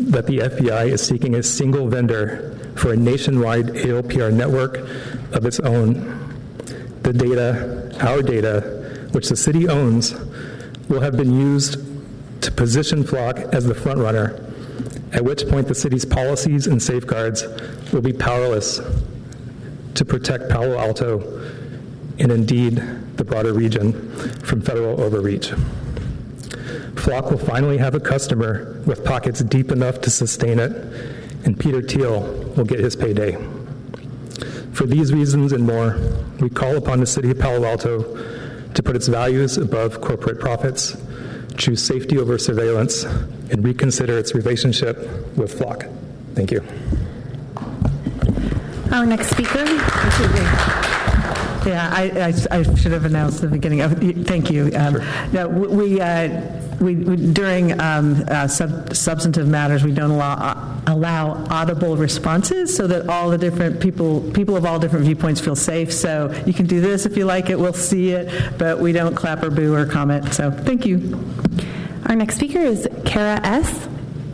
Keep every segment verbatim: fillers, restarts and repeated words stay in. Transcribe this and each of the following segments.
that the F B I is seeking a single vendor for a nationwide A O P R network of its own. The data, our data, which the city owns, will have been used to position Flock as the front runner, at which point the city's policies and safeguards will be powerless to protect Palo Alto and indeed the broader region from federal overreach. Flock will finally have a customer with pockets deep enough to sustain it, and Peter Thiel will get his payday. For these reasons and more, we call upon the city of Palo Alto to put its values above corporate profits, choose safety over surveillance, and reconsider its relationship with Flock. Thank you. Our next speaker. Yeah, I, I, I should have announced at the beginning. Thank you. Um, Sure. No, we, uh, we, we during um, uh, sub, substantive matters, we don't allow uh, allow audible responses, so that all the different people people of all different viewpoints feel safe. So you can do this if you like it. We'll see it, but we don't clap or boo or comment. So thank you. Our next speaker is Kara S.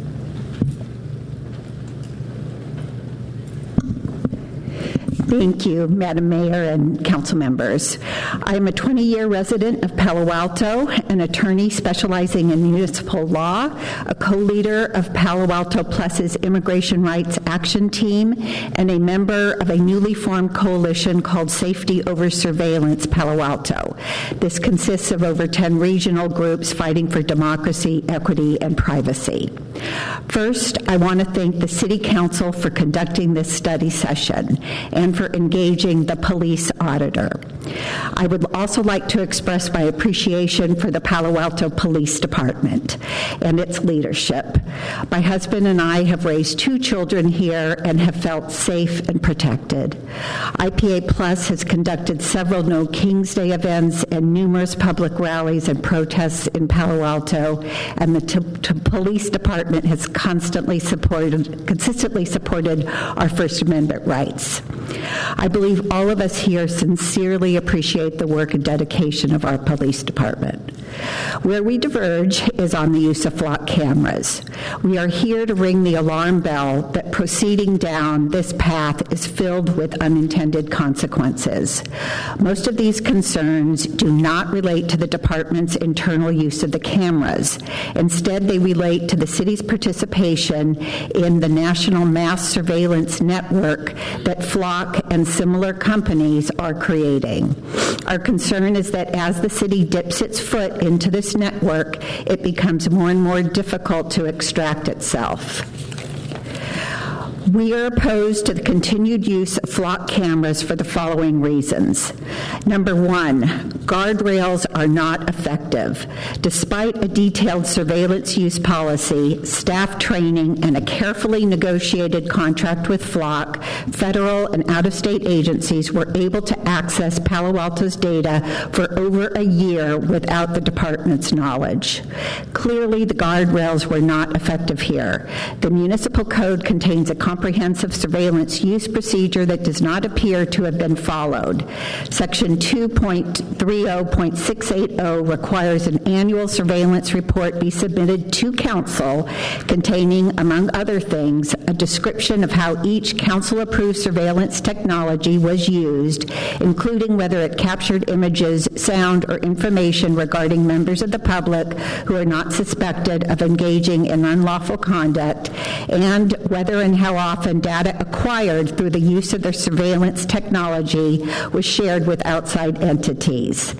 Thank you, Madam Mayor and council members. I am a twenty-year resident of Palo Alto, an attorney specializing in municipal law, a co-leader of Palo Alto Plus's Immigration Rights Action Team, and a member of a newly formed coalition called Safety Over Surveillance Palo Alto. This consists of over ten regional groups fighting for democracy, equity, and privacy. First, I want to thank the City Council for conducting this study session and for engaging the police auditor. I would also like to express my appreciation for the Palo Alto Police Department and its leadership. My husband and I have raised two children here and have felt safe and protected. I P A Plus has conducted several No Kings Day events and numerous public rallies and protests in Palo Alto, and the t- t- police department has constantly supported, consistently supported our First Amendment rights. I believe all of us here sincerely appreciate the work and dedication of our police department. Where we diverge is on the use of Flock cameras. We are here to ring the alarm bell that proceeding down this path is filled with unintended consequences. Most of these concerns do not relate to the department's internal use of the cameras. Instead, they relate to the city's participation in the national mass surveillance network that Flock and similar companies are creating. Our concern is that as the city dips its foot into this network, it becomes more and more difficult to extract itself. We are opposed to the continued use of Flock cameras for the following reasons. Number one, guardrails are not effective. Despite a detailed surveillance use policy, staff training, and a carefully negotiated contract with Flock, federal and out-of-state agencies were able to access Palo Alto's data for over a year without the department's knowledge. Clearly, the guardrails were not effective here. The municipal code contains a comprehensive surveillance use procedure that does not appear to have been followed. Section two point three zero point six eight zero requires an annual surveillance report be submitted to council containing, among other things, a description of how each council-approved surveillance technology was used, including whether it captured images, sound, or information regarding members of the public who are not suspected of engaging in unlawful conduct, and whether and how often data acquired through the use of their surveillance technology was shared with outside entities.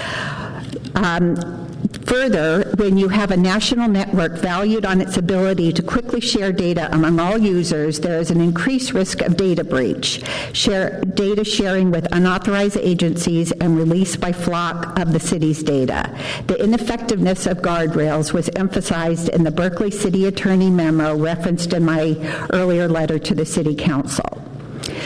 Um, Further, when you have a national network valued on its ability to quickly share data among all users, there is an increased risk of data breach, share, data sharing with unauthorized agencies, and release by Flock of the city's data. The ineffectiveness of guardrails was emphasized in the Berkeley City Attorney memo referenced in my earlier letter to the City Council.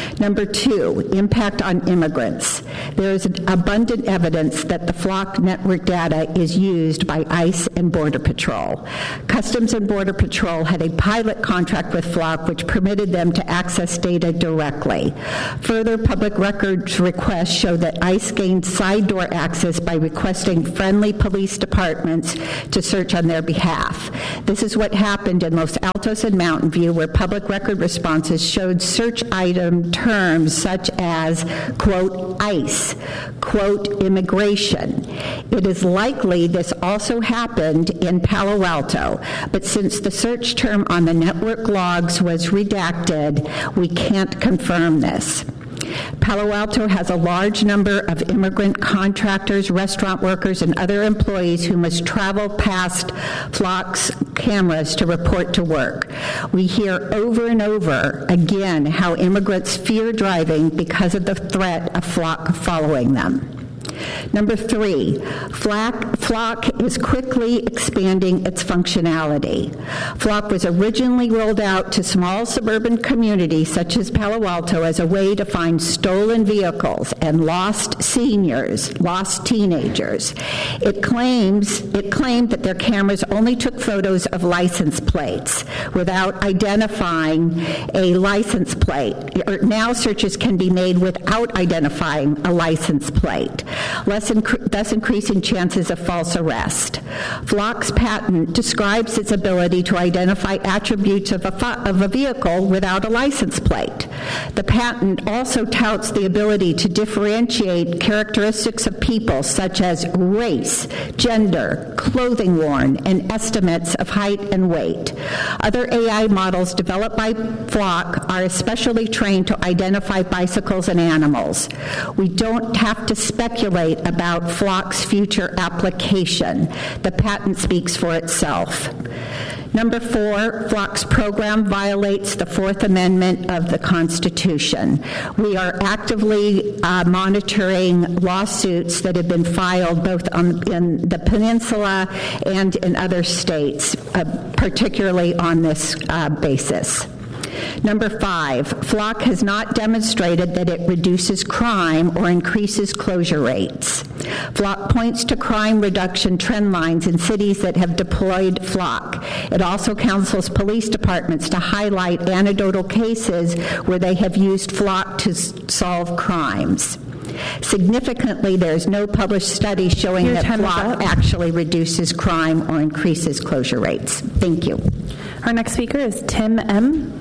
Number two, impact on immigrants. There is abundant evidence that the Flock network data is used by ICE and Border Patrol. Customs and Border Patrol had a pilot contract with Flock which permitted them to access data directly. Further public records requests show that ICE gained side door access by requesting friendly police departments to search on their behalf. This is what happened in Los Altos and Mountain View, where public record responses showed search item terms such as, quote, ICE, quote, immigration. It is likely this also happened in Palo Alto, but since the search term on the network logs was redacted, we can't confirm this. Palo Alto has a large number of immigrant contractors, restaurant workers, and other employees who must travel past Flock's cameras to report to work. We hear over and over again how immigrants fear driving because of the threat of Flock following them. Number three, Flock, Flock is quickly expanding its functionality. Flock was originally rolled out to small suburban communities such as Palo Alto as a way to find stolen vehicles and lost seniors, lost teenagers. It claims it claimed that their cameras only took photos of license plates without identifying a license plate. Now searches can be made without identifying a license plate, Less inc- thus increasing chances of false arrest. Flock's patent describes its ability to identify attributes of a, fo- of a vehicle without a license plate. The patent also touts the ability to differentiate characteristics of people such as race, gender, clothing worn, and estimates of height and weight. Other A I models developed by Flock are especially trained to identify bicycles and animals. We don't have to speculate about Flock's future application. The patent speaks for itself. Number four, Flock's program violates the Fourth Amendment of the Constitution. We are actively uh, monitoring lawsuits that have been filed both on, in the peninsula and in other states, uh, particularly on this uh, basis. Number five, Flock has not demonstrated that it reduces crime or increases closure rates. Flock points to crime reduction trend lines in cities that have deployed Flock. It also counsels police departments to highlight anecdotal cases where they have used Flock to s- solve crimes. Significantly, there is no published study showing Your that time is Flock up. actually reduces crime or increases closure rates. Thank you. Our next speaker is Tim M.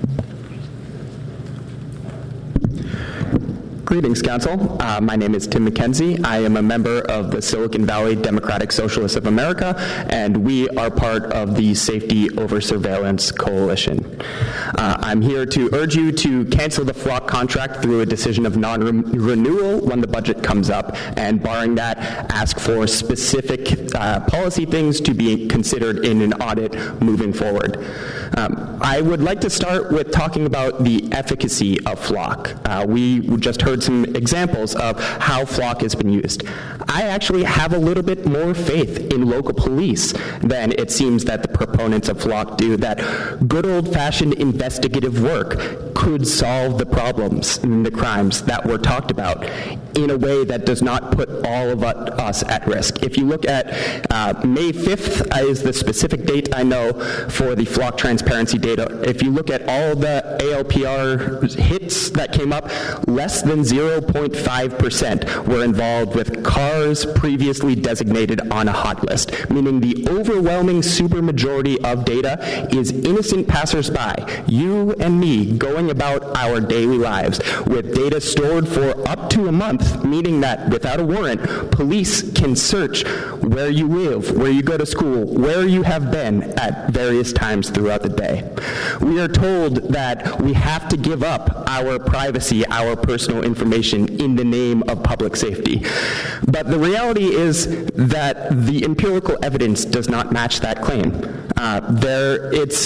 Greetings, Council. Uh, my name is Tim McKenzie. I am a member of the Silicon Valley Democratic Socialists of America, and we are part of the Safety Over Surveillance Coalition. Uh, I'm here to urge you to cancel the Flock contract through a decision of non-renewal when the budget comes up, and barring that, ask for specific uh, policy things to be considered in an audit moving forward. Um, I would like to start with talking about the efficacy of Flock. Uh, we just heard some examples of how Flock has been used. I actually have a little bit more faith in local police than it seems that the proponents of Flock do, that good old-fashioned investigative work could solve the problems and the crimes that were talked about in a way that does not put all of us at risk. If you look at uh, May fifth is the specific date I know for the Flock transparency data. If you look at all the A L P R hits that came up, less than zero point five percent were involved with cars previously designated on a hot list, meaning the overwhelming supermajority of data is innocent passersby, you and me, going about our daily lives with data stored for up to a month, meaning that without a warrant, police can search where you live, where you go to school, where you have been at various times throughout the day. We are told that we have to give up our privacy, our personal information in the name of public safety. But the reality is that the empirical evidence does not match that claim. Uh, there, it's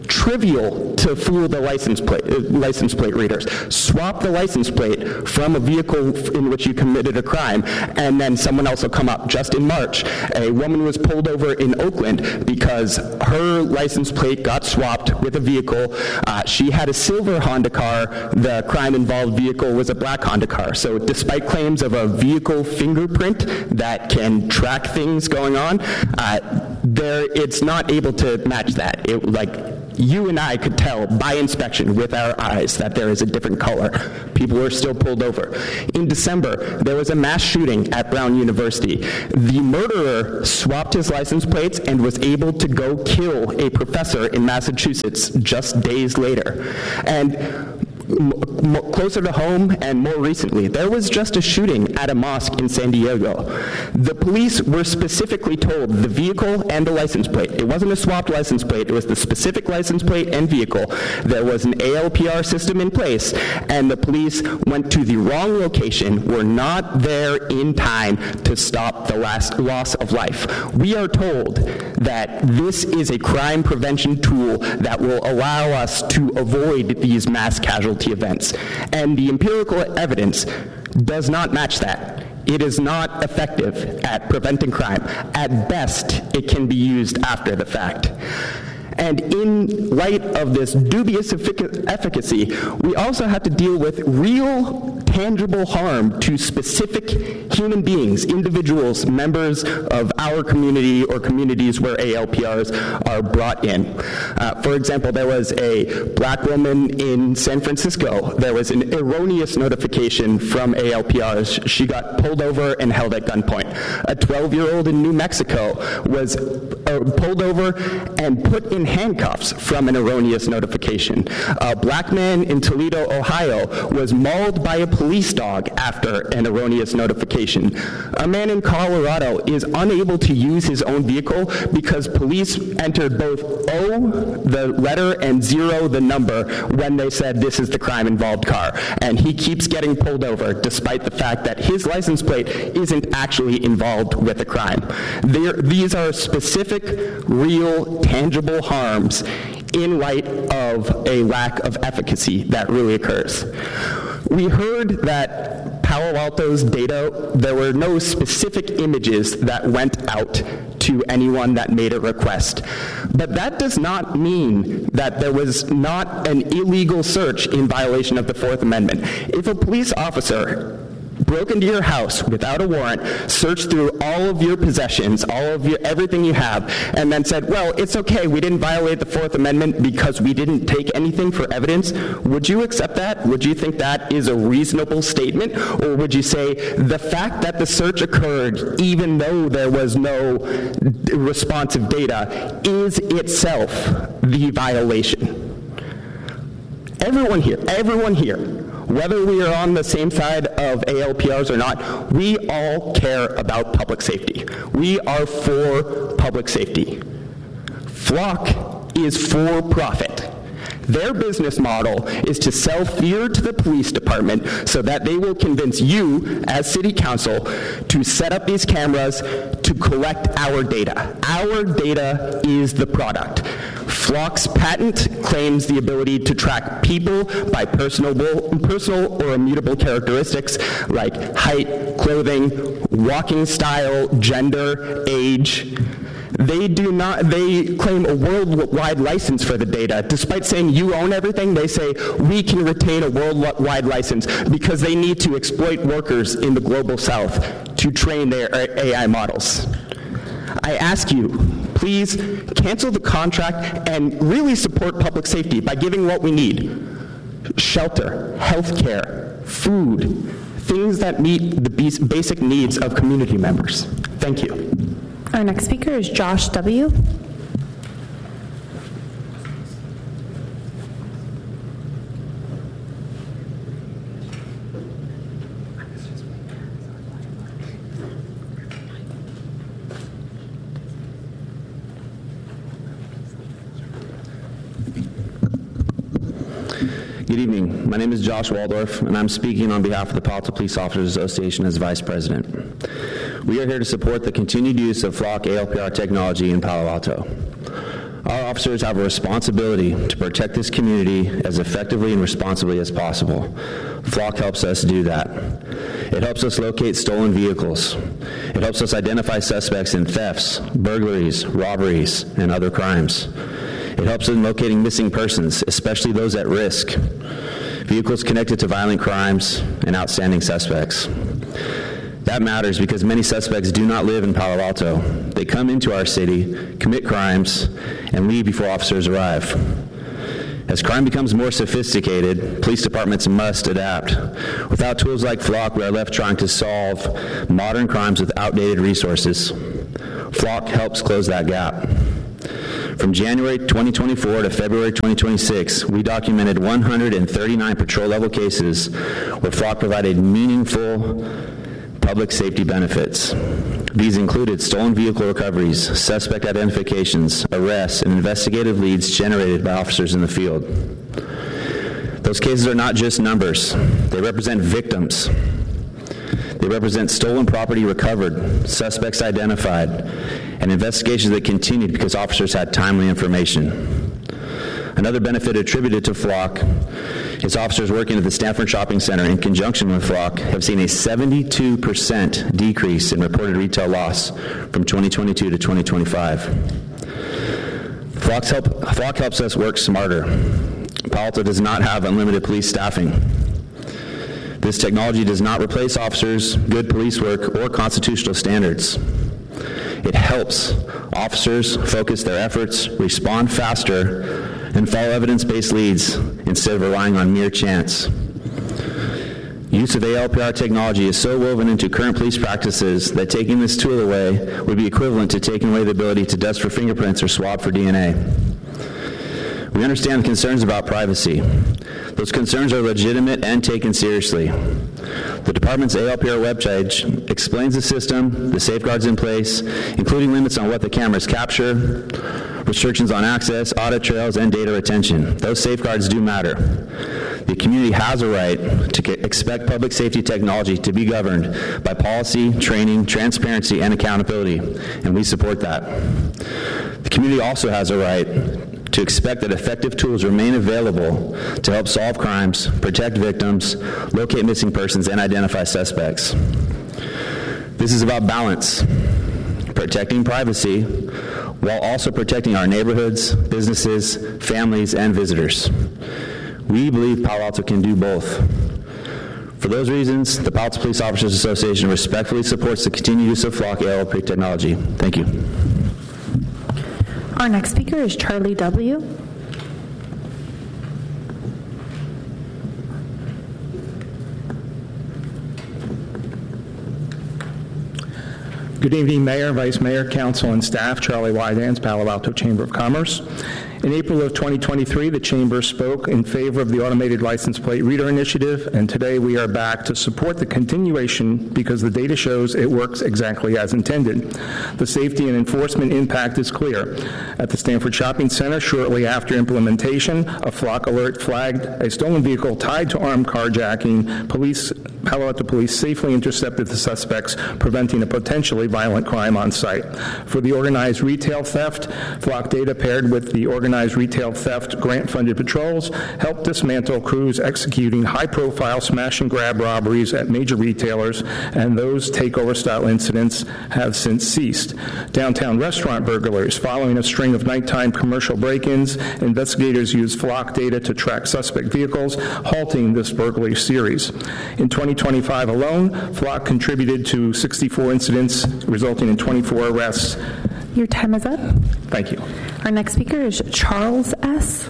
trivial to fool the license plate, uh, license plate readers. Swap the license plate from a vehicle in which you committed a crime, and then someone else will come up. Just in March, a woman was pulled over in Oakland because her license plate got swapped with a vehicle. Uh, she had a silver Honda car. The crime-involved vehicle was a black Honda car. So despite claims of a vehicle fingerprint that can track things going on, uh, there it's not able to match that. It, like, you and I could tell by inspection with our eyes that there is a different color. People were still pulled over. In December, there was a mass shooting at Brown University. The murderer swapped his license plates and was able to go kill a professor in Massachusetts just days later. And M- closer to home and more recently, there was just a shooting at a mosque in San Diego. The police were specifically told the vehicle and the license plate. It wasn't a swapped license plate, it was the specific license plate and vehicle. There was an A L P R system in place, and the police went to the wrong location, were not there in time to stop the last loss of life. We are told that this is a crime prevention tool that will allow us to avoid these mass casualties events. And the empirical evidence does not match that. It is not effective at preventing crime. At best, it can be used after the fact. And in light of this dubious effic- efficacy, we also have to deal with real, tangible harm to specific human beings, individuals, members of our community or communities where A L P Rs are brought in. Uh, for example, there was a black woman in San Francisco. There was an erroneous notification from A L P Rs. She got pulled over and held at gunpoint. A twelve-year-old in New Mexico was uh, pulled over and put in handcuffs from an erroneous notification. A black man in Toledo, Ohio was mauled by a police dog after an erroneous notification. A man in Colorado is unable to use his own vehicle because police entered both O, the letter, and zero, the number, when they said this is the crime-involved car. And he keeps getting pulled over despite the fact that his license plate isn't actually involved with the crime. There, these are specific, real, tangible harms in light of a lack of efficacy that really occurs. We heard that Palo Alto's data, there were no specific images that went out to anyone that made a request. But that does not mean that there was not an illegal search in violation of the Fourth Amendment. If a police officer broke into your house without a warrant, searched through all of your possessions, all of your, everything you have, and then said, well, it's okay, we didn't violate the Fourth Amendment because we didn't take anything for evidence, would you accept that? Would you think that is a reasonable statement? Or would you say the fact that the search occurred, even though there was no responsive data, is itself the violation? Everyone here, everyone here, whether we are on the same side of A L P Rs or not, we all care about public safety. We are for public safety. Flock is for profit. Their business model is to sell fear to the police department so that they will convince you, as city council, to set up these cameras to collect our data. Our data is the product. Flock's patent claims the ability to track people by personal, personal or immutable characteristics like height, clothing, walking style, gender, age. They do not, they claim a worldwide license for the data. Despite saying you own everything, they say we can retain a worldwide license because they need to exploit workers in the global south to train their A I models. I ask you, please cancel the contract and really support public safety by giving what we need. Shelter, health care, food, things that meet the basic needs of community members. Thank you. Our next speaker is Josh W. Good evening. My name is Josh Waldorf, and I'm speaking on behalf of the Palo Alto Police Officers Association as Vice President. We are here to support the continued use of Flock A L P R technology in Palo Alto. Our officers have a responsibility to protect this community as effectively and responsibly as possible. Flock helps us do that. It helps us locate stolen vehicles. It helps us identify suspects in thefts, burglaries, robberies, and other crimes. It helps in locating missing persons, especially those at risk, vehicles connected to violent crimes, and outstanding suspects. That matters because many suspects do not live in Palo Alto. They come into our city, commit crimes, and leave before officers arrive. As crime becomes more sophisticated, police departments must adapt. Without tools like Flock, we are left trying to solve modern crimes with outdated resources. Flock helps close that gap. From January twenty twenty-four to February twenty twenty-six, we documented one hundred thirty-nine patrol-level cases where Flock provided meaningful public safety benefits. These included stolen vehicle recoveries, suspect identifications, arrests, and investigative leads generated by officers in the field. Those cases are not just numbers. They represent victims. They represent stolen property recovered, suspects identified, and investigations that continued because officers had timely information. Another benefit attributed to Flock is officers working at the Stanford Shopping Center in conjunction with Flock have seen a seventy-two percent decrease in reported retail loss from twenty twenty-two to twenty twenty-five. Flock's help, Flock helps us work smarter. Palo Alto does not have unlimited police staffing. This technology does not replace officers, good police work, or constitutional standards. It helps officers focus their efforts, respond faster, and follow evidence-based leads instead of relying on mere chance. Use of A L P R technology is so woven into current police practices that taking this tool away would be equivalent to taking away the ability to dust for fingerprints or swab for D N A. We understand the concerns about privacy. Those concerns are legitimate and taken seriously. The department's A L P R website explains the system, the safeguards in place, including limits on what the cameras capture, restrictions on access, audit trails, and data retention. Those safeguards do matter. The community has a right to expect public safety technology to be governed by policy, training, transparency, and accountability, and we support that. The community also has a right to expect that effective tools remain available to help solve crimes, protect victims, locate missing persons, and identify suspects. This is about balance, protecting privacy, while also protecting our neighborhoods, businesses, families, and visitors. We believe Palo Alto can do both. For those reasons, the Palo Alto Police Officers Association respectfully supports the continued use of Flock A L P technology. Thank you. Our next speaker is Charlie W. Good evening, Mayor, Vice Mayor, Council, and staff. Charlie Wydans, Palo Alto Chamber of Commerce. In April of twenty twenty-three, the Chamber spoke in favor of the Automated License Plate Reader Initiative, and today we are back to support the continuation because the data shows it works exactly as intended. The safety and enforcement impact is clear. At the Stanford Shopping Center, shortly after implementation, a Flock alert flagged a stolen vehicle tied to armed carjacking. Police, Palo Alto Police safely intercepted the suspects, preventing a potentially violent crime on site. For the organized retail theft, Flock data paired with the organized retail theft grant-funded patrols helped dismantle crews executing high-profile smash-and-grab robberies at major retailers, and those takeover-style incidents have since ceased. Downtown restaurant burglaries. Following a string of nighttime commercial break-ins, investigators used Flock data to track suspect vehicles, halting this burglary series. In twenty twenty-five alone, Flock contributed to sixty-four incidents, resulting in twenty-four arrests. Your time is up. Thank you. Our next speaker is Charles S.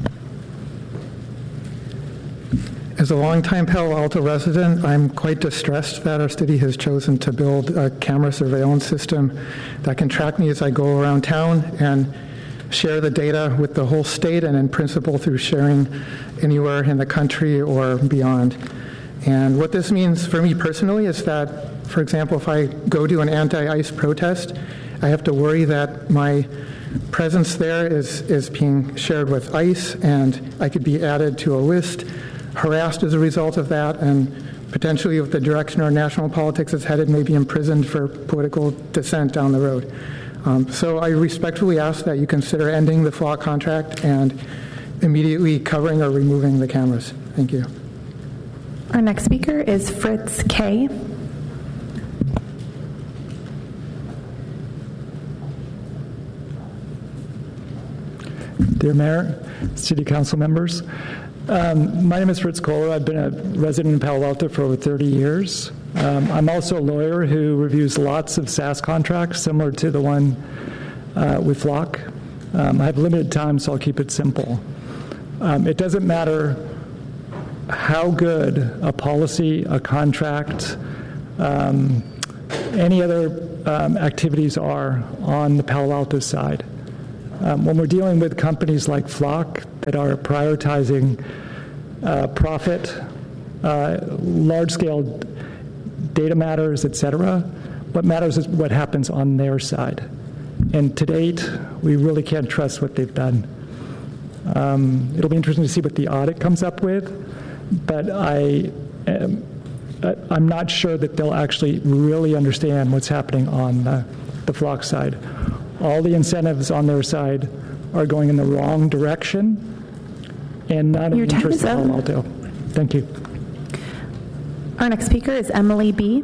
As a longtime Palo Alto resident, I'm quite distressed that our city has chosen to build a camera surveillance system that can track me as I go around town and share the data with the whole state and in principle through sharing anywhere in the country or beyond. And what this means for me personally is that, for example, if I go to an anti-ICE protest, I have to worry that my presence there is, is being shared with ICE, and I could be added to a list, harassed as a result of that, and potentially if the direction our national politics is headed, maybe imprisoned for political dissent down the road. Um, So I respectfully ask that you consider ending the Flock contract and immediately covering or removing the cameras. Thank you. Our next speaker is Fritz K. Dear Mayor, City Council members, um, my name is Fritz Kohler. I've been a resident in Palo Alto for over thirty years. Um, I'm also a lawyer who reviews lots of SaaS contracts similar to the one uh, with Flock. Um, I have limited time, so I'll keep it simple. Um, it doesn't matter how good a policy, a contract, um, any other um, activities are on the Palo Alto side. Um, when we're dealing with companies like Flock that are prioritizing uh, profit, uh, large-scale data matters, et cetera, what matters is what happens on their side. And to date, we really can't trust what they've done. Um, it'll be interesting to see what the audit comes up with, but I am, I'm not sure that they'll actually really understand what's happening on the, the Flock side. All the incentives on their side are going in the wrong direction and not in Your the time interest is of up. Palo Alto. Thank you. Our next speaker is Emily B.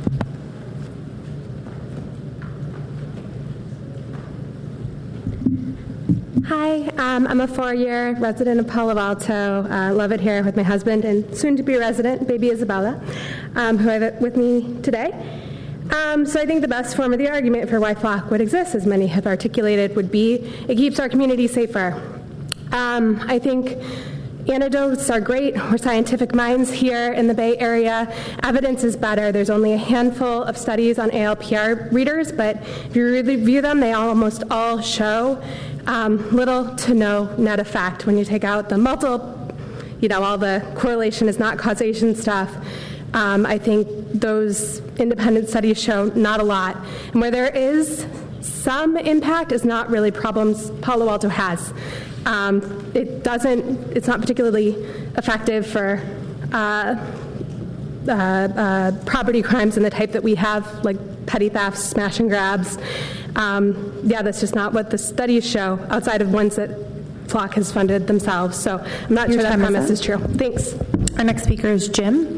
Hi, um, I'm a four-year resident of Palo Alto. Uh, love it here with my husband and soon-to-be resident, baby Isabella, um, who I have with me today. Um, so I think the best form of the argument for why Flock would exist, as many have articulated, would be it keeps our community safer. Um, I think anecdotes are great. We're scientific minds here in the Bay Area. Evidence is better. There's only a handful of studies on A L P R readers, but if you review them, they almost all show um, little to no net effect. When you take out the multiple, you know, all the correlation is not causation stuff, um, I think those independent studies show not a lot. And where there is some impact is not really problems Palo Alto has. Um, it doesn't, it's not particularly effective for uh, uh, uh, property crimes and the type that we have, like petty thefts, smash and grabs. Um, yeah, that's just not what the studies show outside of ones that Flock has funded themselves. So I'm not Your sure that time is premise up. is true. Thanks. Our next speaker is Jim.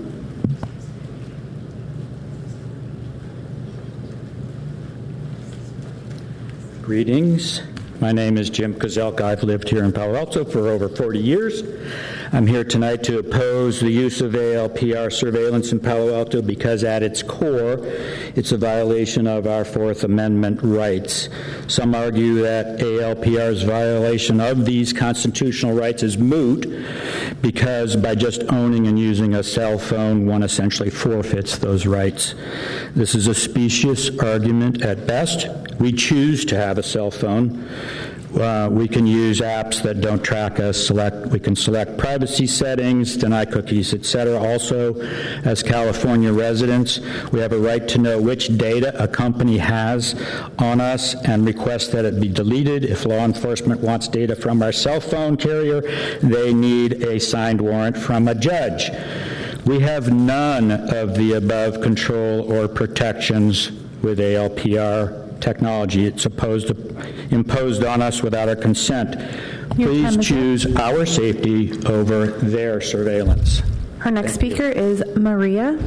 Greetings. My name is Jim Kozelka. I've lived here in Palo Alto for over forty years. I'm here tonight to oppose the use of A L P R surveillance in Palo Alto because at its core, it's a violation of our Fourth Amendment rights. Some argue that A L P R's violation of these constitutional rights is moot because by just owning and using a cell phone, one essentially forfeits those rights. This is a specious argument at best. We choose to have a cell phone. Uh, we can use apps that don't track us. Select. We can select privacy settings, deny cookies, et cetera. Also, as California residents, we have a right to know which data a company has on us and request that it be deleted. If law enforcement wants data from our cell phone carrier, they need a signed warrant from a judge. We have none of the above control or protections with A L P R technology. It's supposed to, imposed on us without our consent. Please choose our safety over their surveillance. Our next speaker is Maria.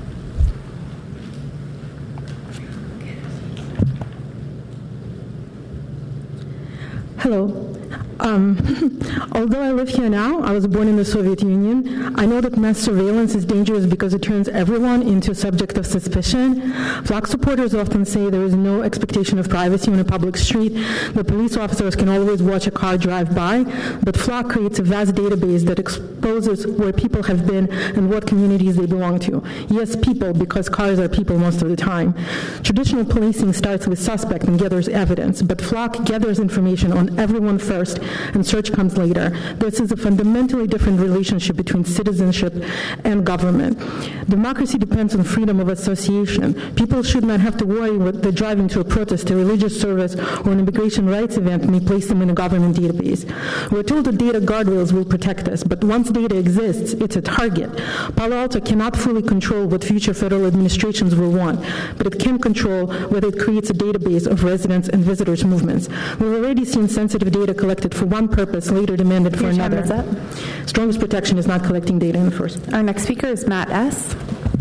Hello. Um, although I live here now, I was born in the Soviet Union. I know that mass surveillance is dangerous because it turns everyone into a subject of suspicion. Flock supporters often say there is no expectation of privacy on a public street. The police officers can always watch a car drive by, but Flock creates a vast database that exposes where people have been and what communities they belong to. Yes, people, because cars are people most of the time. Traditional policing starts with suspect and gathers evidence, but Flock gathers information on everyone first and search comes later. This is a fundamentally different relationship between citizenship and government. Democracy depends on freedom of association. People should not have to worry what they're driving to a protest, a religious service, or an immigration rights event may place them in a government database. We're told that data guardrails will protect us, but once data exists, it's a target. Palo Alto cannot fully control what future federal administrations will want, but it can control whether it creates a database of residents and visitors' movements. We've already seen sensitive data collected for one purpose, later demanded for Your time another. is up. Strongest protection is not collecting data in the first. Our next speaker is Matt S.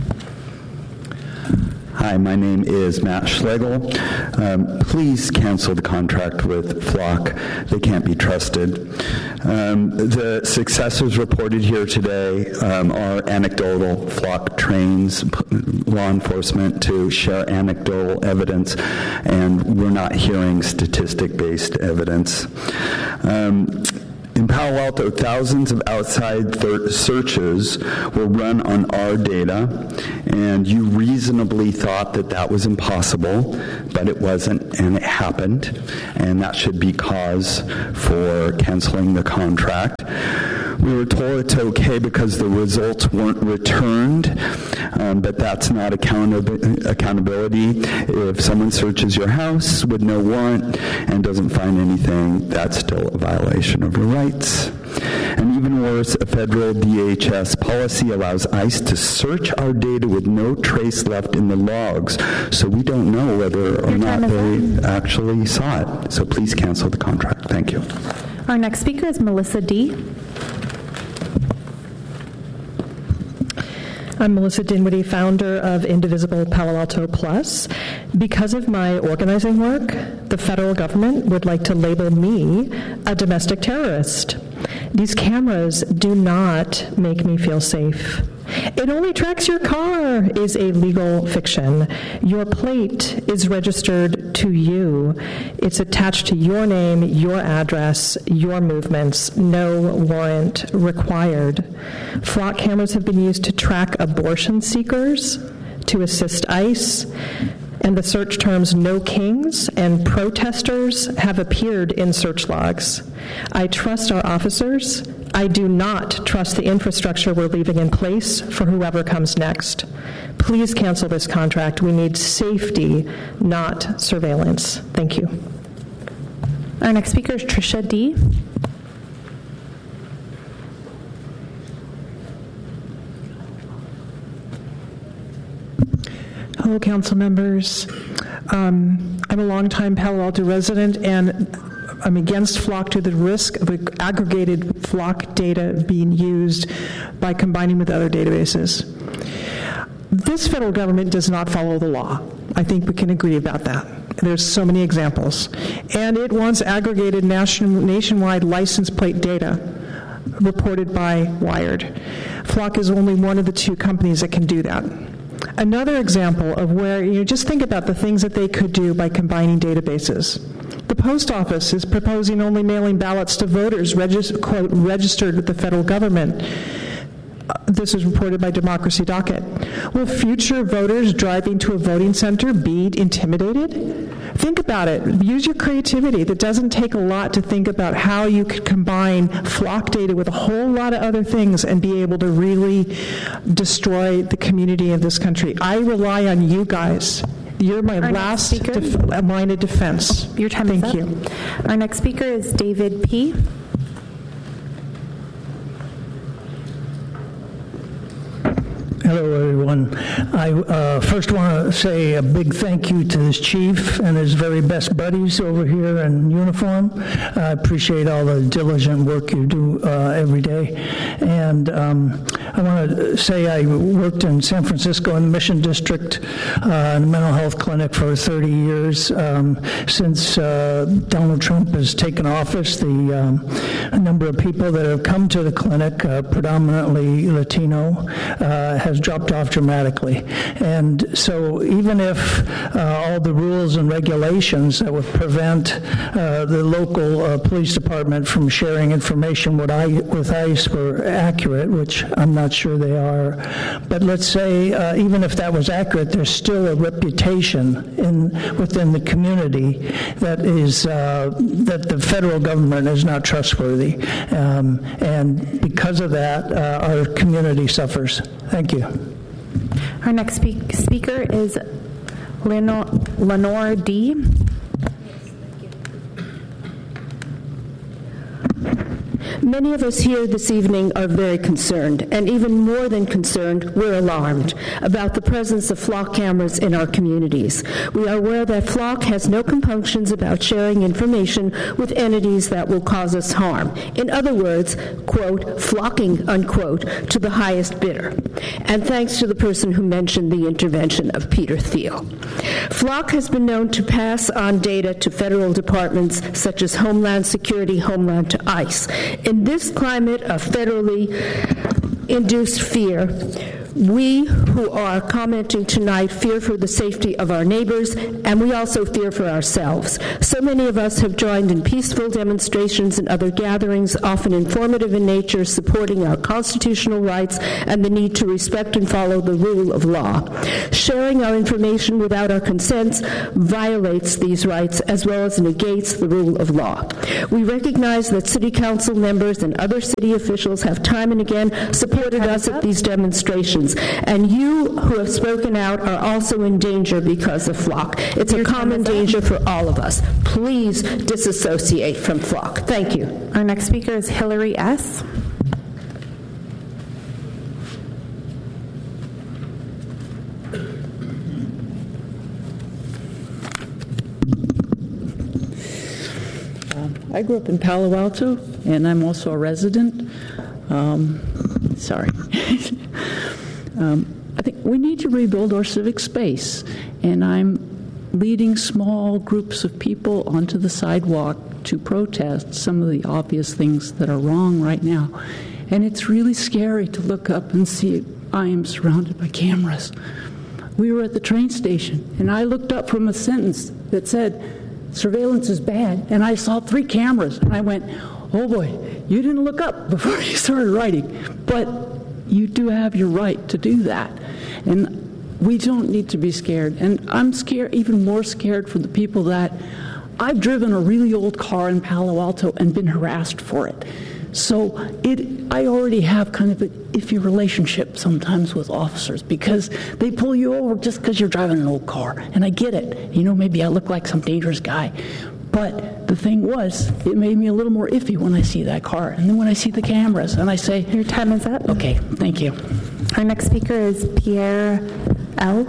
Hi, my name is Matt Schlegel. Um, please cancel the contract with Flock. They can't be trusted. Um, the successes reported here today um, are anecdotal. Flock trains law enforcement to share anecdotal evidence, and we're not hearing statistic-based evidence. Um, In Palo Alto, thousands of outside thir- searches were run on our data, and you reasonably thought that that was impossible, but it wasn't, and it happened, and that should be cause for canceling the contract. We were told it's okay because the results weren't returned, um, but that's not accountab- accountability. If someone searches your house with no warrant and doesn't find anything, that's still a violation of your rights. And even worse, a federal D H S policy allows ICE to search our data with no trace left in the logs, so we don't know whether or not they actually saw it. So please cancel the contract. Thank you. Our next speaker is Melissa D. I'm Melissa Dinwiddie, founder of Indivisible Palo Alto Plus. Because of my organizing work, the federal government would like to label me a domestic terrorist. These cameras do not make me feel safe. It only tracks your car is a legal fiction. Your plate is registered to you. It's attached to your name, your address, your movements. No warrant required. Flock cameras have been used to track abortion seekers, to assist ICE, and the search terms "no kings" and "protesters" have appeared in search logs. I trust our officers. I do not trust the infrastructure we're leaving in place for whoever comes next. Please cancel this contract. We need safety, not surveillance. Thank you. Our next speaker is Tricia D. Hello, council members. Um, I'm a longtime Palo Alto resident, and I'm against Flock to the risk of aggregated Flock data being used by combining with other databases. This federal government does not follow the law. I think we can agree about that. There's so many examples. And it wants aggregated nation, nationwide license plate data reported by Wired. Flock is only one of the two companies that can do that. Another example of where, you know, just think about the things that they could do by combining databases. The post office is proposing only mailing ballots to voters regis- quote, registered with the federal government. Uh, this is reported by Democracy Docket. Will future voters driving to a voting center be intimidated? Think about it. Use your creativity. That doesn't take a lot to think about how you could combine Flock data with a whole lot of other things and be able to really destroy the community of this country. I rely on you guys. You're my Our last def- line of defense. Your time Thank is up. you. Our next speaker is David P. Hello, everyone. I uh, first want to say a big thank you to this chief and his very best buddies over here in uniform. I appreciate all the diligent work you do uh, every day. And um, I want to say I worked in San Francisco in the Mission District uh, in a mental health clinic for thirty years. Um, since uh, Donald Trump has taken office, the um, a number of people that have come to the clinic, uh, predominantly Latino, uh, has dropped off dramatically. And so even if uh, all the rules and regulations that would prevent uh, the local uh, police department from sharing information with, I, with ICE were accurate, which I'm not not sure they are. But let's say, uh, even if that was accurate, there's still a reputation in within the community that is uh, that the federal government is not trustworthy, um, and because of that, uh, our community suffers. Thank you. Our next speak- speaker is Lenore, Lenore D. Many of us here this evening are very concerned, and even more than concerned, we're alarmed about the presence of Flock cameras in our communities. We are aware that Flock has no compunctions about sharing information with entities that will cause us harm. In other words, quote, flocking, unquote, to the highest bidder. And thanks to the person who mentioned the intervention of Peter Thiel. Flock has been known to pass on data to federal departments such as Homeland Security, Homeland to ICE. In this climate of federally induced fear, we who are commenting tonight fear for the safety of our neighbors, and we also fear for ourselves. So many of us have joined in peaceful demonstrations and other gatherings, often informative in nature, supporting our constitutional rights and the need to respect and follow the rule of law. Sharing our information without our consents violates these rights as well as negates the rule of law. We recognize that city council members and other city officials have time and again supported us at these demonstrations. And you who have spoken out are also in danger because of Flock. It's a common danger for all of us. Please disassociate from Flock. Thank you. Our next speaker is Hillary S. I grew up in Palo Alto, and I'm also a resident. Um, sorry. um, I think we need to rebuild our civic space, and I'm leading small groups of people onto the sidewalk to protest some of the obvious things that are wrong right now. And it's really scary to look up and see I am surrounded by cameras. We were at the train station, and I looked up from a sentence that said, surveillance is bad, and I saw three cameras, and I went, oh boy, you didn't look up before you started writing, but you do have your right to do that, and we don't need to be scared. And I'm scared, even more scared for the people that, I've driven a really old car in Palo Alto and been harassed for it. So it, I already have kind of an iffy relationship sometimes with officers because they pull you over just because you're driving an old car. And I get it. You know, maybe I look like some dangerous guy. But the thing was, it made me a little more iffy when I see that car. And then when I see the cameras and I say... Your time is up. Okay, thank you. Our next speaker is Pierre L.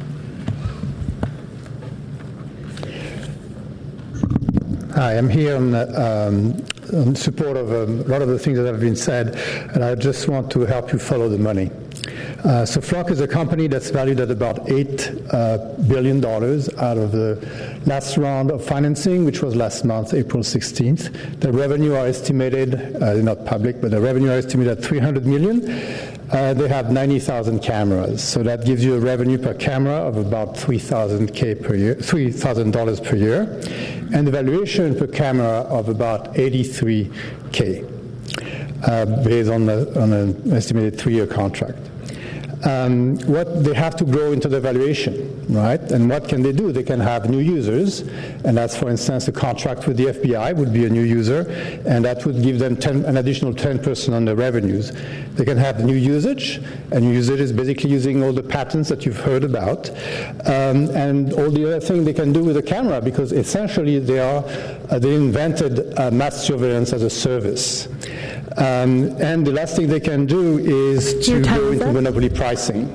Hi, I'm here on, um, in support of um, a lot of the things that have been said, and I just want to help you follow the money. Uh, so Flock is a company that's valued at about eight uh, billion dollars out of the last round of financing, which was last month, April sixteenth. The revenue are estimated, uh, not public, but the revenue are estimated at three hundred million dollars. Uh, they have ninety thousand cameras, so that gives you a revenue per camera of about three thousand K per year, three thousand dollars per year, and the valuation per camera of about eighty-three K, uh, based on, the, on an estimated three-year contract. Um, what they have to grow into the valuation, right? And what can they do? They can have new users, and that's, for instance, a contract with the F B I would be a new user, and that would give them ten, an additional ten percent on the revenues. They can have new usage, and new usage is basically using all the patents that you've heard about, um, and all the other thing they can do with the camera, because essentially they are uh, they invented uh, mass surveillance as a service. Um, and the last thing they can do is to go into monopoly pricing.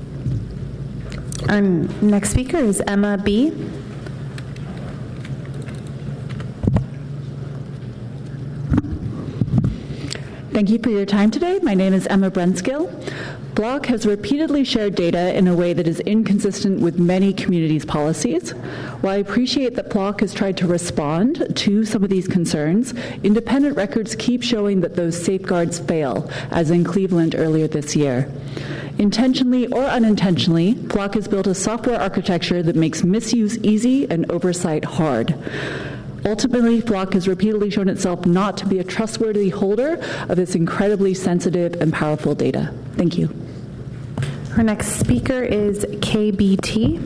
Our next speaker is Emma B. Thank you for your time today. My name is Emma Brenskill. Flock has repeatedly shared data in a way that is inconsistent with many communities' policies. While I appreciate that Flock has tried to respond to some of these concerns, independent records keep showing that those safeguards fail, as in Cleveland earlier this year. Intentionally or unintentionally, Flock has built a software architecture that makes misuse easy and oversight hard. Ultimately, Flock has repeatedly shown itself not to be a trustworthy holder of this incredibly sensitive and powerful data. Thank you. Our next speaker is K B T.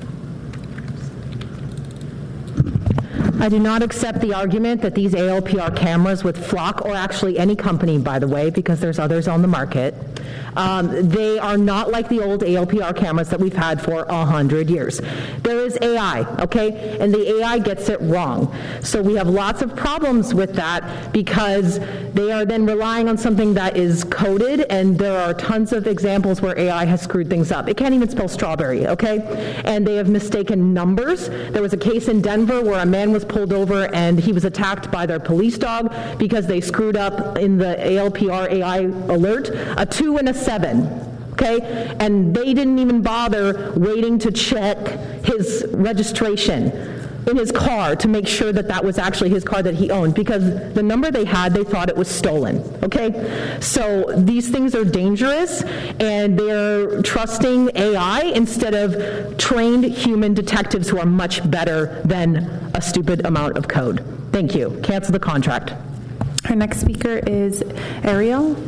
I do not accept the argument that these A L P R cameras with Flock, or actually any company, by the way, because there's others on the market, um, they are not like the old A L P R cameras that we've had for a hundred years. There is A I, okay, and the A I gets it wrong. So we have lots of problems with that because they are then relying on something that is coded, and there are tons of examples where A I has screwed things up. It can't even spell strawberry, okay? And they have mistaken numbers. There was a case in Denver where a man was pulled over and he was attacked by their police dog because they screwed up in the A L P R A I alert a two and a seven. Okay, and they didn't even bother waiting to check his registration in his car to make sure that that was actually his car that he owned, because the number they had, they thought it was stolen, okay? So these things are dangerous, and they're trusting A I instead of trained human detectives who are much better than a stupid amount of code. Thank you. Cancel the contract. Our next speaker is Ariel.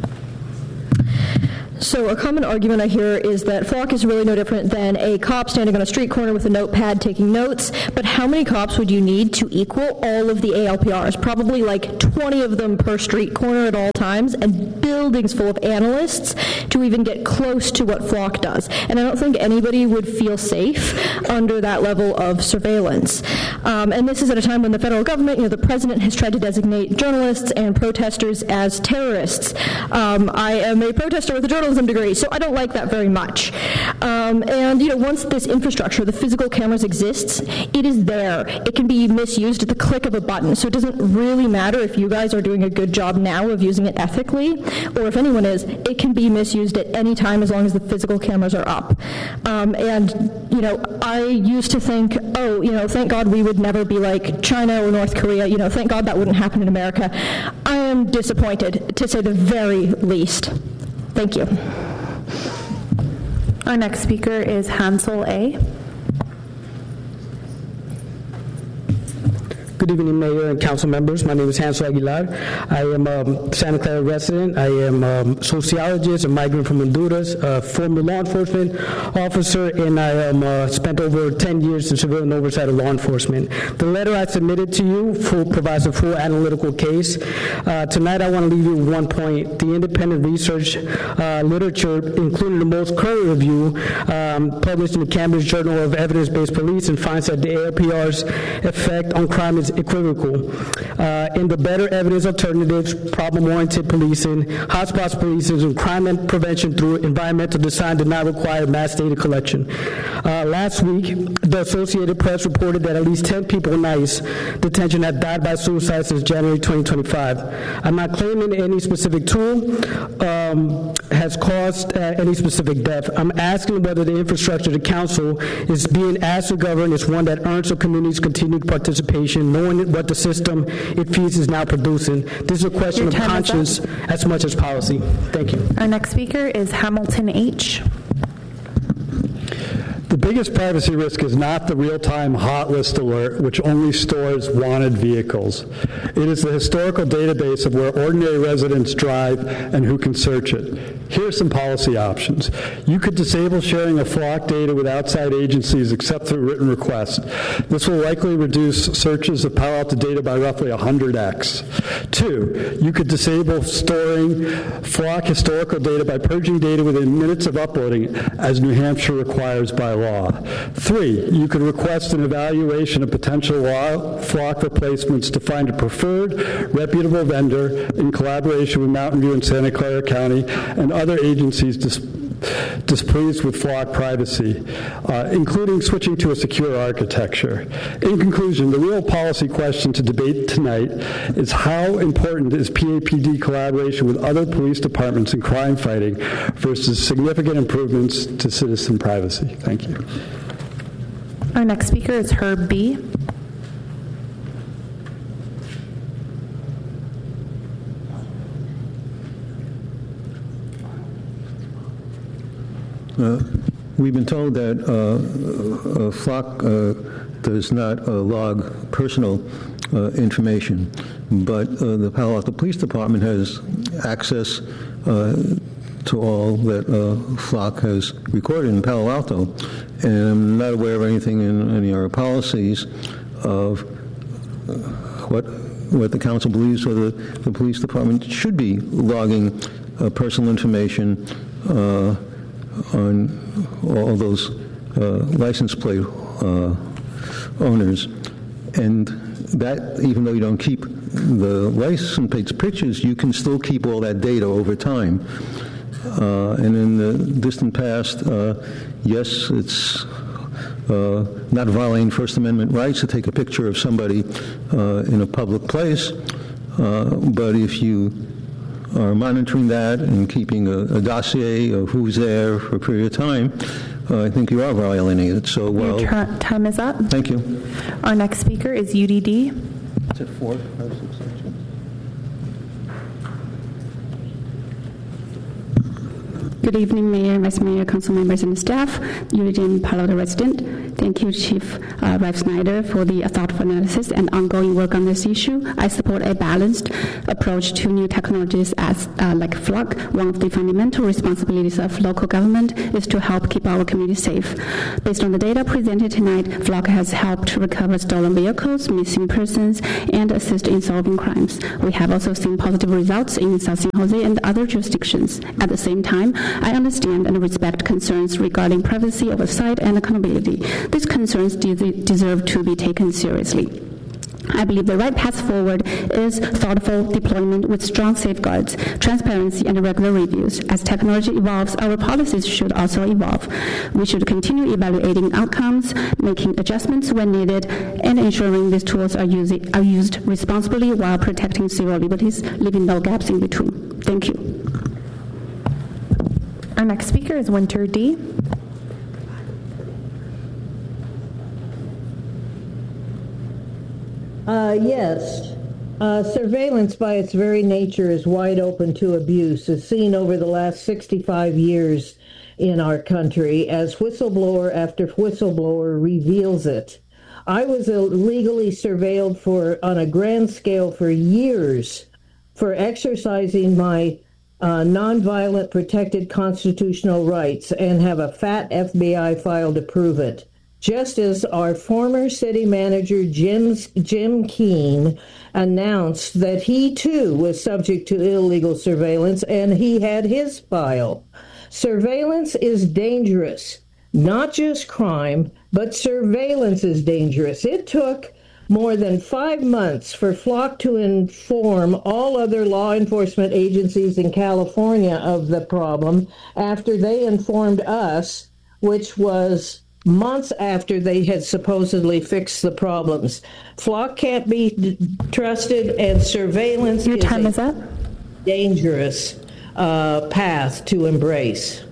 So a common argument I hear is that Flock is really no different than a cop standing on a street corner with a notepad taking notes, but how many cops would you need to equal all of the A L P Rs? Probably like twenty of them per street corner at all times, and buildings full of analysts to even get close to what Flock does. And I don't think anybody would feel safe under that level of surveillance. Um, and this is at a time when the federal government, you know, the president has tried to designate journalists and protesters as terrorists. Um, I am a protester with a journalism degree, so I don't like that very much. Um, and, you know, once this infrastructure, the physical cameras exists, it is there. It can be misused at the click of a button, so it doesn't really matter if you guys are doing a good job now of using it ethically, or if anyone is, it can be misused at any time as long as the physical cameras are up. Um, and, you know, I used to think, oh, you know, thank God we would never be like China or North Korea, you know, thank God that wouldn't happen in America. I am disappointed, to say the very least. Thank you. Our next speaker is Hansel A. Good evening, Mayor and council members. My name is Hansel Aguilar. I am a Santa Clara resident. I am a sociologist, a migrant from Honduras, a former law enforcement officer, and I am uh, spent over ten years in civilian oversight of law enforcement. The letter I submitted to you full, provides a full analytical case. Uh, tonight, I want to leave you with one point. The independent research uh, literature, including the most current review, um, published in the Cambridge Journal of Evidence-Based Policing, finds that the A L P R's effect on crime is equivocal. Uh, in the better evidence alternatives, problem-oriented policing, hotspots policing, and crime and prevention through environmental design did not require mass data collection. Uh, last week, the Associated Press reported that at least ten people in ICE detention have died by suicide since January twenty twenty-five. I'm not claiming any specific tool um, has caused uh, any specific death. I'm asking whether the infrastructure the council is being asked to govern is one that earns the community's continued participation, knowing what the system it feeds is now producing. This is a question of conscience as much as policy. Thank you. Our next speaker is Hamilton H. The biggest privacy risk is not the real-time hot list alert, which only stores wanted vehicles. It is the historical database of where ordinary residents drive and who can search it. Here are some policy options. You could disable sharing of Flock data with outside agencies except through written request. This will likely reduce searches of Palo Alto data by roughly one hundred x. Two, you could disable storing Flock historical data by purging data within minutes of uploading, as New Hampshire requires by law. Three, you could request an evaluation of potential law Flock replacements to find a preferred, reputable vendor in collaboration with Mountain View and Santa Clara County and other agencies dis- displeased with Flock privacy, uh, including switching to a secure architecture. In conclusion, the real policy question to debate tonight is how important is P A P D collaboration with other police departments in crime fighting versus significant improvements to citizen privacy. Thank you. Our next speaker is Herb B. Uh, we've been told that uh, uh, Flock uh, does not uh, log personal uh, information, but uh, the Palo Alto Police Department has access uh, to all that uh, Flock has recorded in Palo Alto, and I'm not aware of anything in any of our policies of uh, what what the council believes or the, the police department should be logging uh, personal information uh, on all those uh, license plate uh, owners. And that, even though you don't keep the license plates pictures, you can still keep all that data over time. Uh, and in the distant past, uh, yes, it's uh, not violating First Amendment rights to take a picture of somebody uh, in a public place, uh, but if you are monitoring that and keeping a, a dossier of who's there for a period of time, uh, I think you are violating it. So, well, Your tr- time is up. Thank you. Our next speaker is U D D. Is it four? Five, six, seven? Good evening, Mayor, Vice Mayor, Council members, and staff. U D D and Palo Alto resident. Thank you, Chief uh, Rev Snyder, for the thoughtful analysis and ongoing work on this issue. I support a balanced approach to new technologies as uh, like Flock. One of the fundamental responsibilities of local government is to help keep our community safe. Based on the data presented tonight, Flock has helped recover stolen vehicles, missing persons, and assist in solving crimes. We have also seen positive results in South San Jose and other jurisdictions. At the same time, I understand and respect concerns regarding privacy, oversight, and accountability. These concerns de- deserve to be taken seriously. I believe the right path forward is thoughtful deployment with strong safeguards, transparency, and regular reviews. As technology evolves, our policies should also evolve. We should continue evaluating outcomes, making adjustments when needed, and ensuring these tools are, using, are used responsibly while protecting civil liberties, leaving no gaps in between. Thank you. Our next speaker is Winter D. Uh, yes. Uh, surveillance by its very nature is wide open to abuse, as seen over the last sixty-five years in our country as whistleblower after whistleblower reveals it. I was illegally surveilled for on a grand scale for years for exercising my uh, nonviolent protected constitutional rights and have a fat F B I file to prove it. Just as our former city manager, Jim, Jim Keene, announced that he too was subject to illegal surveillance and he had his file. Surveillance is dangerous. Not just crime, but surveillance is dangerous. It took more than five months for Flock to inform all other law enforcement agencies in California of the problem after they informed us, which was months after they had supposedly fixed the problems. Flock can't be d- trusted, and surveillance Your is time a is up. dangerous uh, path to embrace.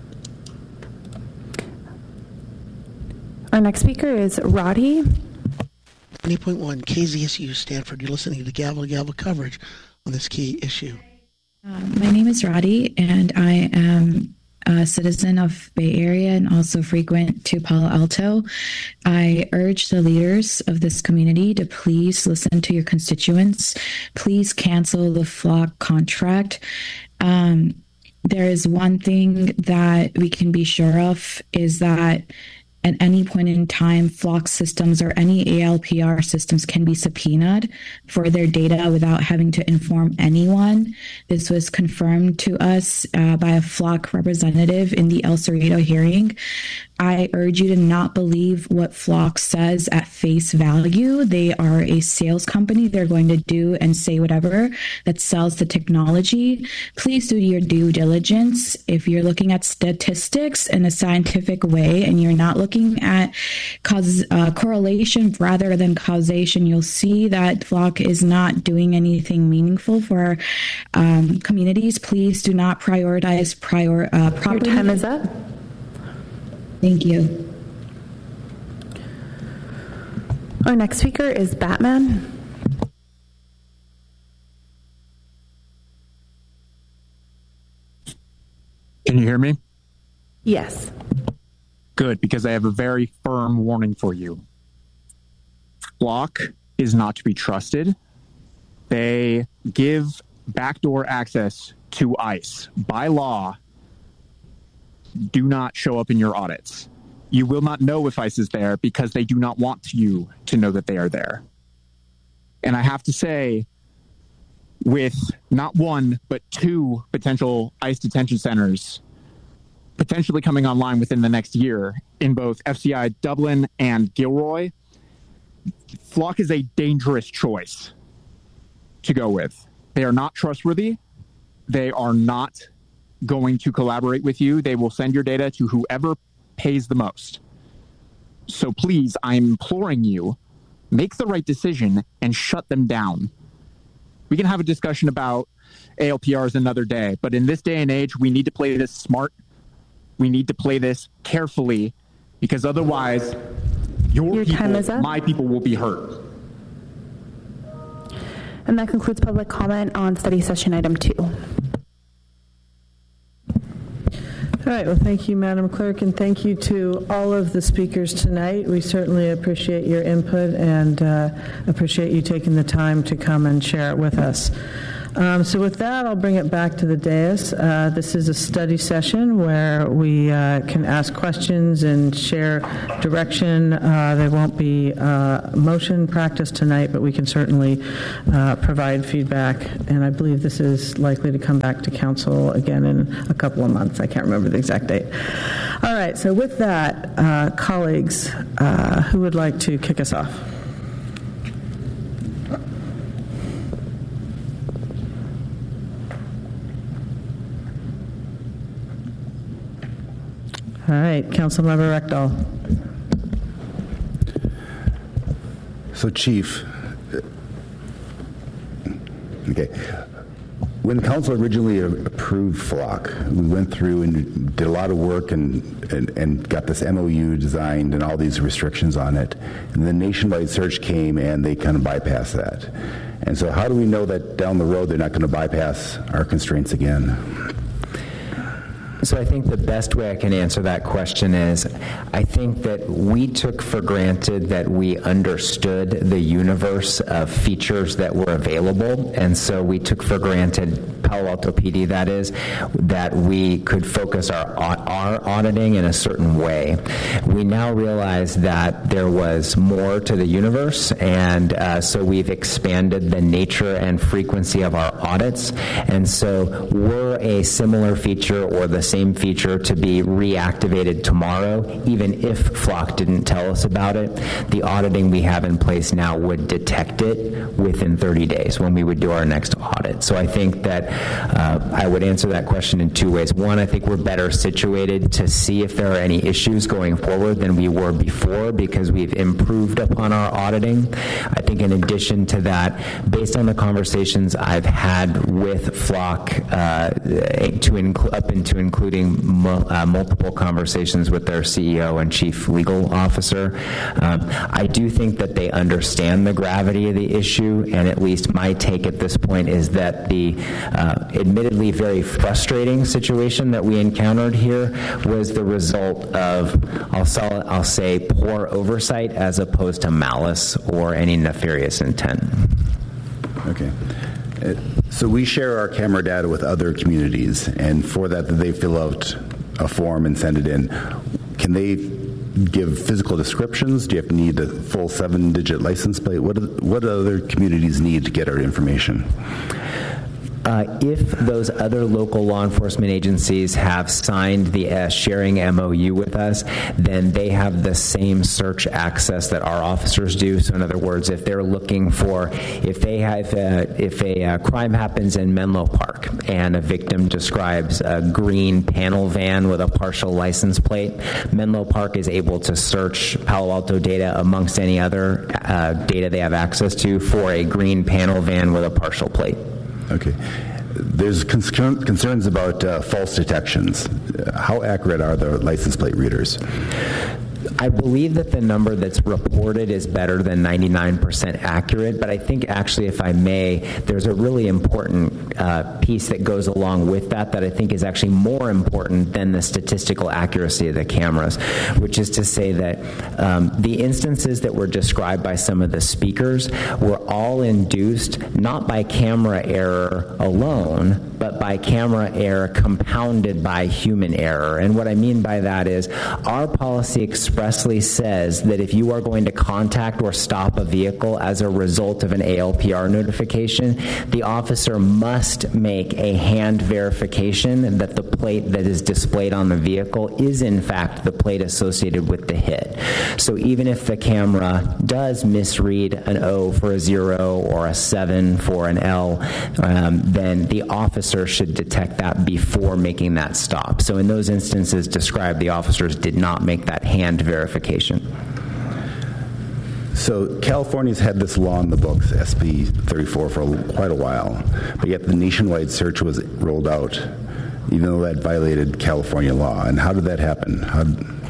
Our next speaker is Roddy. ninety point one K Z S U Stanford. You're listening to Gavel Gavel coverage on this key issue. Um, my name is Roddy, and I am a citizen of Bay Area and also frequent to Palo Alto. I urge the leaders of this community to please listen to your constituents. Please cancel the Flock contract. Um, there is one thing that we can be sure of is that at any point in time, Flock systems or any A L P R systems can be subpoenaed for their data without having to inform anyone. This was confirmed to us uh, by a Flock representative in the El Cerrito hearing. I urge you to not believe what Flock says at face value. They are a sales company. They're going to do and say whatever that sells the technology. Please do your due diligence. If you're looking at statistics in a scientific way and you're not looking at cause, uh, correlation rather than causation, you'll see that Flock is not doing anything meaningful for um, communities. Please do not prioritize prior uh, property. Your time is up. Thank you. Our next speaker is Batman. Can you hear me? Yes. Good, because I have a very firm warning for you. Flock is not to be trusted. They give backdoor access to ICE. By law, do not show up in your audits. You will not know if ICE is there because they do not want you to know that they are there. And I have to say, with not one, but two potential ICE detention centers potentially coming online within the next year in both F C I Dublin and Gilroy, Flock is a dangerous choice to go with. They are not trustworthy. They are not going to collaborate with you. They will send your data to whoever pays the most. So please, I'm imploring you, make the right decision and shut them down. We can have a discussion about A L P Rs another day, but in this day and age, we need to play this smart. We need to play this carefully, because otherwise, your, Your people, time is up. my people will be hurt. And that concludes public comment on study session item two. All right, well, thank you, Madam Clerk, and thank you to all of the speakers tonight. We certainly appreciate your input and uh, appreciate you taking the time to come and share it with us. Um, so with that, I'll bring it back to the dais. Uh, this is a study session where we uh, can ask questions and share direction. Uh, there won't be uh, motion practice tonight, but we can certainly uh, provide feedback. And I believe this is likely to come back to council again in a couple of months. I can't remember the exact date. All right, so with that, uh, colleagues, uh, who would like to kick us off? All right, Councilmember Rectal. So, Chief, okay, when the council originally approved Flock, we went through and did a lot of work and, and, and got this M O U designed and all these restrictions on it. And then nationwide search came and they kind of bypassed that. And so how do we know that down the road they're not going to bypass our constraints again? So I think the best way I can answer that question is, I think that we took for granted that we understood the universe of features that were available, and so we took for granted, Palo Alto P D that is, that we could focus our, our auditing in a certain way. We now realize that there was more to the universe, and uh, so we've expanded the nature and frequency of our audits, and so were a similar feature or the same feature to be reactivated tomorrow, even if Flock didn't tell us about it, the auditing we have in place now would detect it within thirty days when we would do our next audit. So I think that uh, I would answer that question in two ways. One, I think we're better situated to see if there are any issues going forward than we were before because we've improved upon our auditing. I think in addition to that, based on the conversations I've had with Flock uh, to inc- up into including Mo- uh, multiple conversations with their C E O and chief legal officer. Um, I do think that they understand the gravity of the issue, and at least my take at this point is that the uh, admittedly very frustrating situation that we encountered here was the result of, I'll, sell, I'll say, poor oversight as opposed to malice or any nefarious intent. Okay. Uh, So we share our camera data with other communities, and for that, they fill out a form and send it in. Can they give physical descriptions? Do you have to need a full seven-digit license plate? What do, what do other communities need to get our information? Uh, if those other local law enforcement agencies have signed the uh, sharing M O U with us, then they have the same search access that our officers do. So in other words, if they're looking for, if they have, uh, if a uh, crime happens in Menlo Park and a victim describes a green panel van with a partial license plate, Menlo Park is able to search Palo Alto data amongst any other uh, data they have access to for a green panel van with a partial plate. Okay. There's concern, concerns about uh, false detections. Uh, how accurate are the license plate readers? I believe that the number that's reported is better than ninety-nine percent accurate, but I think actually, if I may, there's a really important uh, piece that goes along with that that I think is actually more important than the statistical accuracy of the cameras, which is to say that um, the instances that were described by some of the speakers were all induced not by camera error alone, but by camera error compounded by human error. And what I mean by that is our policy expressly says that if you are going to contact or stop a vehicle as a result of an A L P R notification, the officer must make a hand verification that the plate that is displayed on the vehicle is in fact the plate associated with the hit. So even if the camera does misread an O for a zero or a seven for an L, um, then the officer should detect that before making that stop. So in those instances described, the officers did not make that hand verification. So California's had this law in the books, S B thirty-four, for quite a while, but yet the nationwide search was rolled out, even though that violated California law. And how did that happen? How,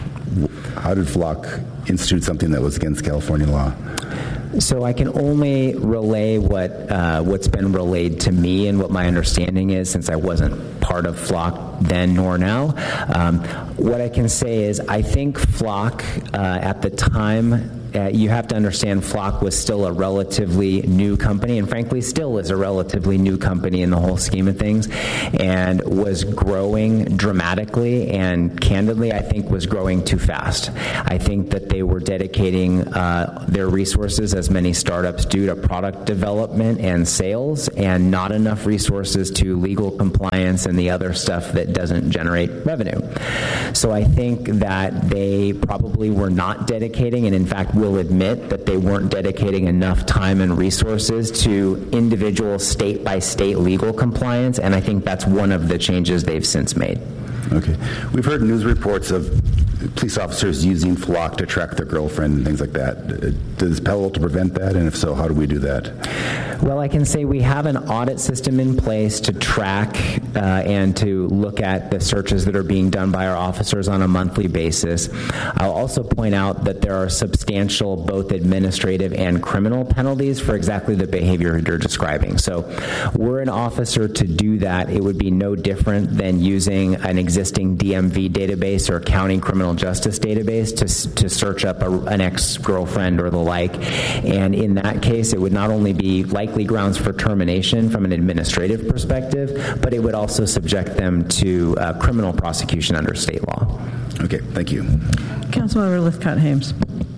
how did Flock institute something that was against California law? So I can only relay what uh, what's been relayed to me and what my understanding is, since I wasn't part of Flock then nor now. Um, what I can say is I think Flock uh, at the time, Uh, you have to understand Flock was still a relatively new company, and frankly still is a relatively new company in the whole scheme of things, and was growing dramatically, and candidly I think was growing too fast. I think that they were dedicating uh, their resources, as many startups do, to product development and sales, and not enough resources to legal compliance and the other stuff that doesn't generate revenue. So I think that they probably were not dedicating, and in fact will admit that they weren't dedicating enough time and resources to individual state-by-state legal compliance, and I think that's one of the changes they've since made. Okay. We've heard news reports of police officers using Flock to track their girlfriend and things like that. Does Palo Alto prevent that, and if so, how do we do that? Well, I can say we have an audit system in place to track uh, and to look at the searches that are being done by our officers on a monthly basis. I'll also point out that there are substantial both administrative and criminal penalties for exactly the behavior you're describing. So were an officer to do that, it would be no different than using an existing D M V database or county criminal justice database to, to search up a, an ex-girlfriend or the like. And in that case, it would not only be likely grounds for termination from an administrative perspective, but it would also subject them to uh, criminal prosecution under state law. Okay, thank you. Councilmember Lithcott-Hames.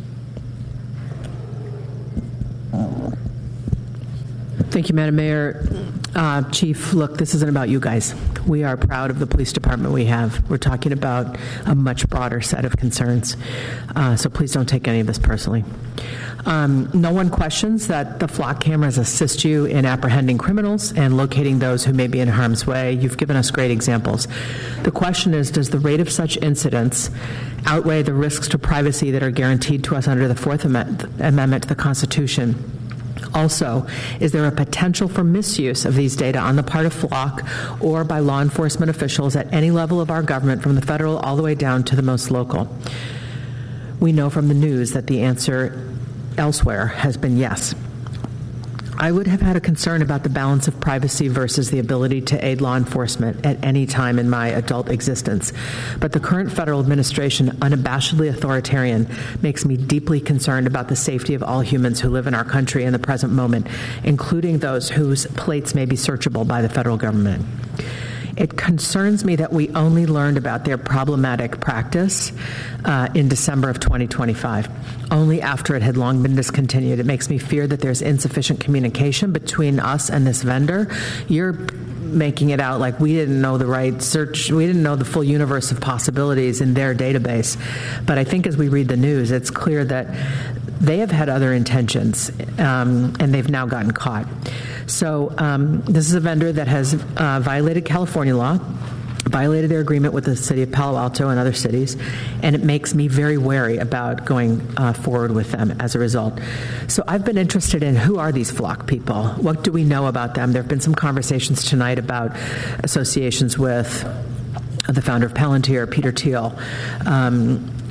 Thank you, Madam Mayor. Uh, Chief, look, this isn't about you guys. We are proud of the police department we have. We're talking about a much broader set of concerns. Uh, so please don't take any of this personally. Um, no one questions that the Flock cameras assist you in apprehending criminals and locating those who may be in harm's way. You've given us great examples. The question is, does the rate of such incidents outweigh the risks to privacy that are guaranteed to us under the Fourth Amendment to the Constitution? Also, is there a potential for misuse of these data on the part of Flock or by law enforcement officials at any level of our government, from the federal all the way down to the most local? We know from the news that the answer elsewhere has been yes. I would have had a concern about the balance of privacy versus the ability to aid law enforcement at any time in my adult existence. But the current federal administration, unabashedly authoritarian, makes me deeply concerned about the safety of all humans who live in our country in the present moment, including those whose plates may be searchable by the federal government. It concerns me that we only learned about their problematic practice uh, in December of twenty twenty-five, only after it had long been discontinued. It makes me fear that there's insufficient communication between us and this vendor. You're making it out like we didn't know the right search, we didn't know the full universe of possibilities in their database. But I think as we read the news, it's clear that they have had other intentions, um, and they've now gotten caught. So um, this is a vendor that has uh, violated California law, violated their agreement with the city of Palo Alto and other cities, and it makes me very wary about going uh, forward with them as a result. So I've been interested in who are these Flock people? What do we know about them? There have been some conversations tonight about associations with the founder of Palantir, Peter Thiel. Um,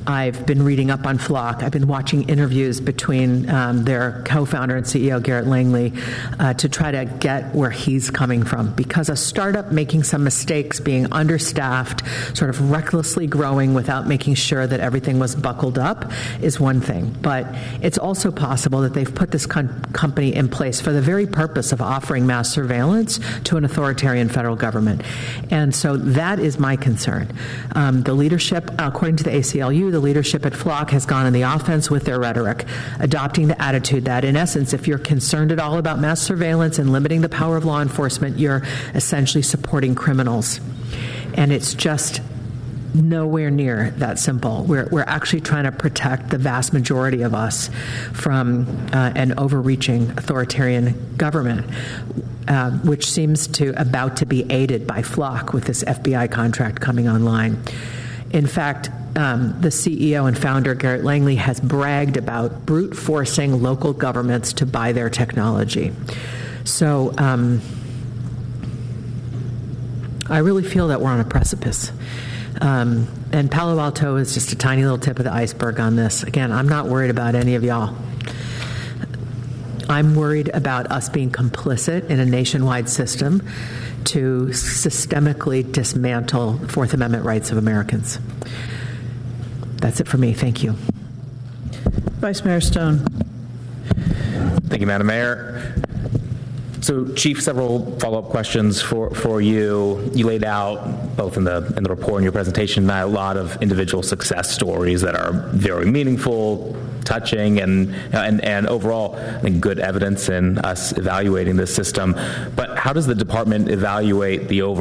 I've been reading up on Flock. I've been watching interviews between um, their co-founder and C E O, Garrett Langley, uh, to try to get where he's coming from. Because a startup making some mistakes, being understaffed, sort of recklessly growing without making sure that everything was buckled up is one thing. But it's also possible that they've put this com- company in place for the very purpose of offering mass surveillance to an authoritarian federal government. And so that is my concern. Um, the leadership, according to the A C L U, the leadership at Flock has gone on the offense with their rhetoric, adopting the attitude that, in essence, if you're concerned at all about mass surveillance and limiting the power of law enforcement, you're essentially supporting criminals. And it's just nowhere near that simple. We're, we're actually trying to protect the vast majority of us from uh, an overreaching authoritarian government, uh, which seems to about to be aided by Flock with this F B I contract coming online. In fact, um, the C E O and founder, Garrett Langley, has bragged about brute forcing local governments to buy their technology. So um, I really feel that we're on a precipice. Um, and Palo Alto is just a tiny little tip of the iceberg on this. Again, I'm not worried about any of y'all. I'm worried about us being complicit in a nationwide system to systemically dismantle Fourth Amendment rights of Americans. That's it for me. Thank you. Vice Mayor Stone. Thank you, Madam Mayor. So, Chief, several follow-up questions for, for you. You laid out, both in the in the report and your presentation, a lot of individual success stories that are very meaningful, touching, and and and overall, I think, good evidence in us evaluating this system. But how does the department evaluate the overall